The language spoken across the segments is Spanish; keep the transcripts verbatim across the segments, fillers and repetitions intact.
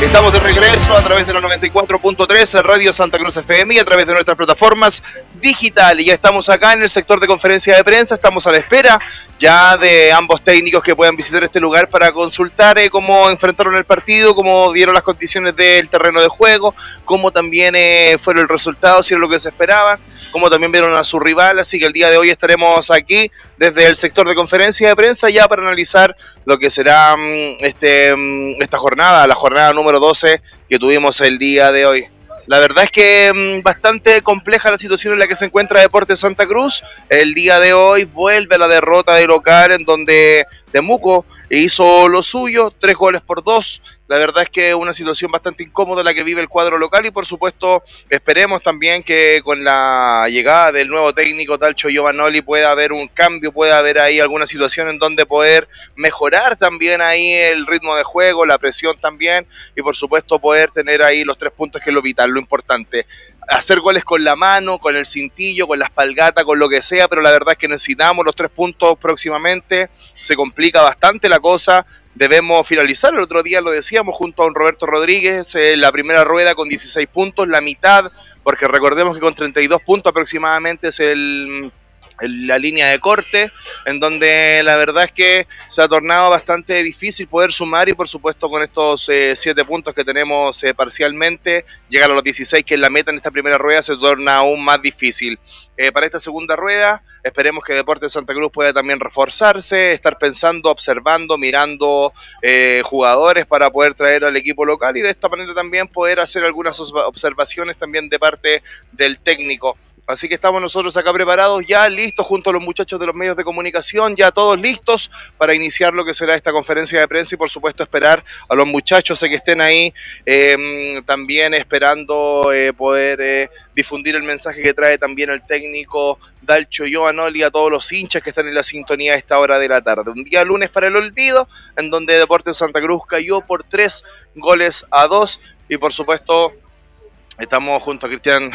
Estamos de regreso a través de la noventa y cuatro punto tres Radio Santa Cruz F M y a través de nuestras plataformas digitales. Ya estamos acá en el sector de conferencia de prensa, estamos a la espera ya de ambos técnicos que puedan visitar este lugar para consultar eh, cómo enfrentaron el partido, cómo dieron las condiciones del terreno de juego, cómo también eh, fueron el resultado, si era lo que se esperaba, cómo también vieron a su rival. Así que el día de hoy estaremos aquí desde el sector de conferencia de prensa ya para analizar lo que será este, esta jornada, la jornada número doce que tuvimos el día de hoy. La verdad es que mmm, bastante compleja la situación en la que se encuentra Deportes Santa Cruz. El día de hoy vuelve la derrota de local en donde Temuco hizo lo suyo, tres goles por dos. La verdad es que es una situación bastante incómoda la que vive el cuadro local y por supuesto esperemos también que con la llegada del nuevo técnico Talcho Giovanoli pueda haber un cambio, pueda haber ahí alguna situación en donde poder mejorar también ahí el ritmo de juego, la presión también y por supuesto poder tener ahí los tres puntos que es lo vital, lo importante. Hacer goles con la mano, con el cintillo, con la espalgata, con lo que sea, pero la verdad es que necesitamos los tres puntos próximamente, se complica bastante la cosa, debemos finalizar, el otro día lo decíamos junto a un Roberto Rodríguez, eh, la primera rueda con dieciséis puntos, la mitad, porque recordemos que con treinta y dos puntos aproximadamente es el... la línea de corte, en donde la verdad es que se ha tornado bastante difícil poder sumar y por supuesto con estos eh, siete puntos que tenemos eh, parcialmente, llegar a los dieciséis que es la meta en esta primera rueda se torna aún más difícil. Eh, para esta segunda rueda esperemos que Deportes Santa Cruz pueda también reforzarse, estar pensando, observando, mirando eh, jugadores para poder traer al equipo local y de esta manera también poder hacer algunas observaciones también de parte del técnico. Así que estamos nosotros acá preparados, ya listos junto a los muchachos de los medios de comunicación, ya todos listos para iniciar lo que será esta conferencia de prensa y por supuesto esperar a los muchachos eh, que estén ahí eh, también esperando eh, poder eh, difundir el mensaje que trae también el técnico Talcho Giovanoli a todos los hinchas que están en la sintonía a esta hora de la tarde. Un día lunes para el olvido, en donde Deportes Santa Cruz cayó por tres goles a dos y por supuesto estamos junto a Cristian.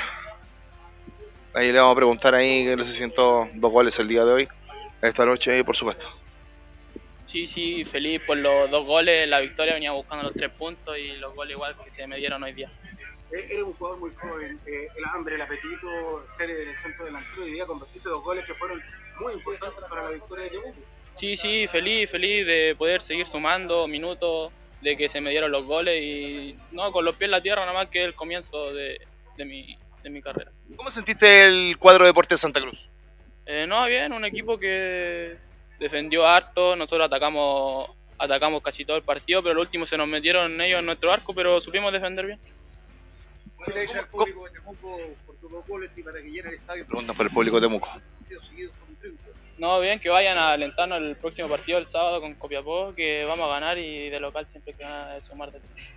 Ahí le vamos a preguntar ahí que se siento dos goles el día de hoy, esta noche, por supuesto. Sí, sí, feliz por los dos goles, la victoria, venía buscando los tres puntos y los goles igual que se me dieron hoy día. Eres un jugador muy joven, eh, el hambre, el apetito, ser en el centro delantero, y hoy día convertiste dos goles que fueron muy importantes para la victoria de Temuco. Sí, sí, feliz, feliz de poder seguir sumando minutos, de que se me dieron los goles y no, con los pies en la tierra nada más que el comienzo de, de, mi, de mi carrera. ¿Cómo sentiste el cuadro de Deportes Santa Cruz? Eh, no, bien, un equipo que defendió harto, nosotros atacamos atacamos casi todo el partido, pero al último se nos metieron ellos en nuestro arco, pero supimos defender bien. ¿Cuál le dice al público de Temuco por tus dos goles y para que llene el estadio? Preguntas por el público de Temuco. No, bien, que vayan a alentarnos el próximo partido el sábado con Copiapó, que vamos a ganar y de local siempre que van a sumar de